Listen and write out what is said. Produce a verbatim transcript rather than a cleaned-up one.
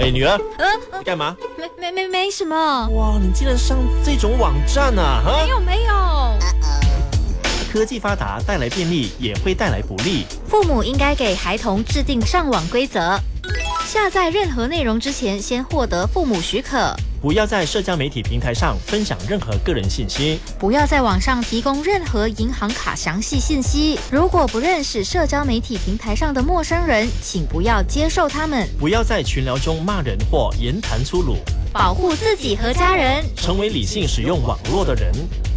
哎，女儿， 呃， 你干嘛？ 没没没没什么。 哇，你竟然上这种网站啊！哈没，有没有。 科技发达带来便利，也会带来不利。 父母应该给孩童制定上网规则。下载任何内容之前，先获得父母许可。 不要在社交媒体平台上分享任何个人信息。 不要在网上提供任何银行卡详细信息。如果不认识社交媒体平台上的陌生人，请不要接受他们。 不要在群聊中骂人或言谈粗鲁。 保护自己和家人。 成为理性使用网络的人。